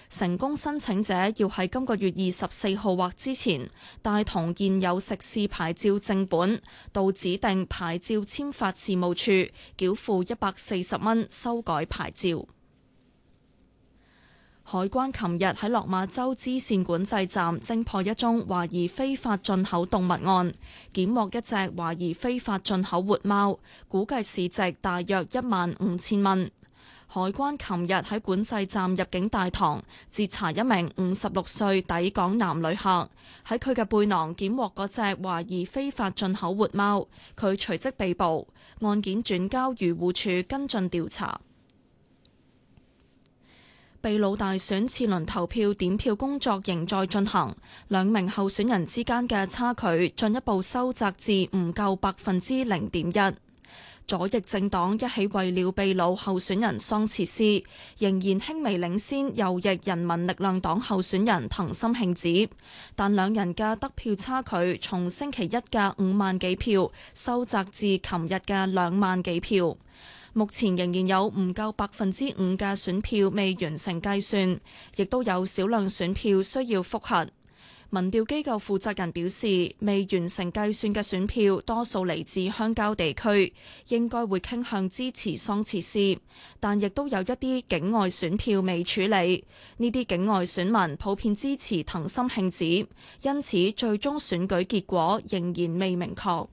成功申請者要喺今個月24號或之前帶同現有食肆牌照正本到指定牌照簽發事務處繳付140蚊修改牌照。海關琴日喺落馬洲支線管制站偵破一宗懷疑非法進口動物案，檢獲一隻懷疑非法進口活貓，估計市值大約15000蚊。海關琴日喺管制站入境大堂截查一名56歲抵港男旅客，喺佢嘅背囊檢獲嗰隻懷疑非法進口活貓，佢隨即被捕，案件轉交漁護署跟進調查。秘魯大選次輪投票點票工作仍在進行，兩名候選人之間嘅差距進一步收窄至唔夠0.1%。左翼政黨一起為了秘魯候選人桑切斯，仍然輕微領先右翼人民力量黨候選人藤森慶子，但兩人嘅得票差距從星期一嘅5萬幾票收窄至琴日嘅2萬幾票。目前仍然有唔夠5%嘅選票未完成計算，亦都有少量選票需要複核。民調機構負責人表示，未完成計算嘅選票多數嚟自鄉郊地區，應該會傾向支持桑切斯，但亦都有一啲境外選票未處理。呢啲境外選民普遍支持藤森慶子，因此最終選舉結果仍然未明確。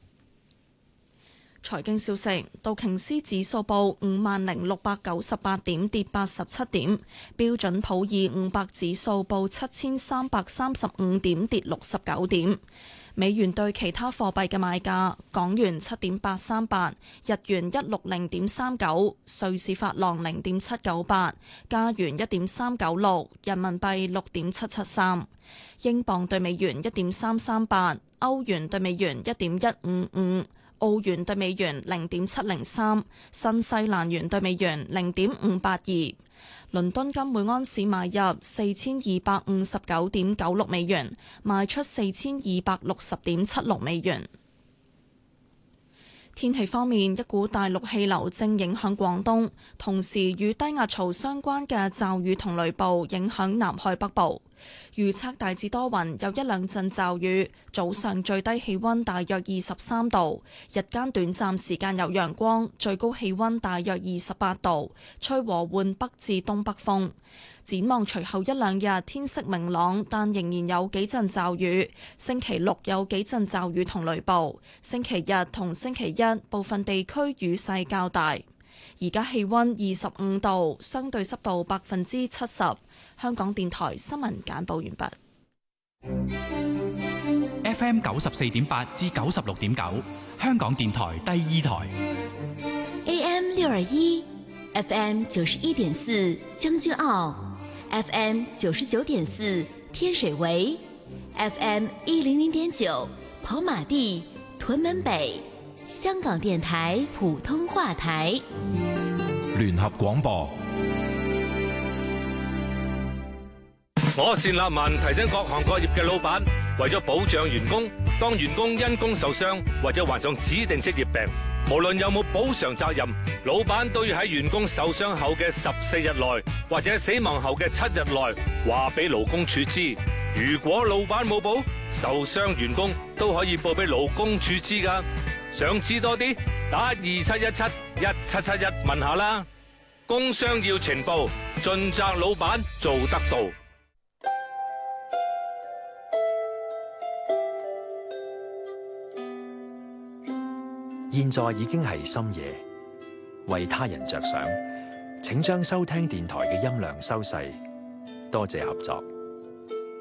財經消息，道瓊斯指數報50,698點，跌87點；標準普爾500指數報7335點，跌69點。美元對其他貨幣嘅賣價：港元7.838，日元160.39，瑞士法郎0.798，加元1.396，人民幣6.773，英鎊對美元1.338，歐元對美元1.155。澳元對美元0.703，新西蘭元對美元0.582。倫敦金每安士買入4259.96美元，賣出4260.76美元。天氣方面，一股大陸氣流正影響廣東，同時與低壓槽相關嘅驟雨同雷暴影響南海北部。預測大致多雲，有一兩陣驟雨，早上最低氣溫大約23度，日間短暫時間有陽光，最高氣溫大約28度，吹和緩北至東北風。展望隨後一兩日天色明朗，但仍然有幾陣驟雨。星期六有幾陣驟雨同雷暴，星期日同星期一部分地區雨勢較大。而家氣溫25度，相對濕度70%。香港電台新聞簡報完畢。 FM 94.8至96.9，香港電台第二台。 AM 621， FM 91.4，將軍澳 ，FM 99.4，天水圍 ，FM 100.9，跑馬地、屯門北。香港電台普通話台， 聯合廣播。 我單立文提醒各行各業嘅老闆，為咗保障員工，當員工因工受傷或者患上指定職業病，無論有冇補償責任，老闆都要喺員工受傷後嘅14日內，或者死亡後嘅7日內，話俾勞工處知。如果老闆冇報，受傷員工都可以報俾勞工處知㗎。想知多啲，打27171771問下啦。工商要情報，盡責老闆做得到。 現在已經係深夜，為他人着想，請將收聽電台嘅音量收細。多謝合作。